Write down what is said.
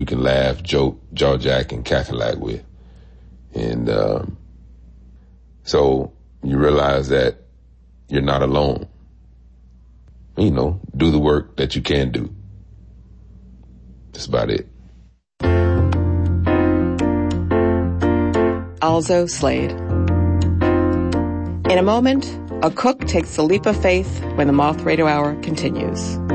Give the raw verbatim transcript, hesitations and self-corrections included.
can laugh, joke, jaw jack, and cackalack with. And um, so you realize that you're not alone. You know, do the work that you can do. That's about it. Alzo Slade. In a moment, a cook takes the leap of faith when the Moth Radio Hour continues.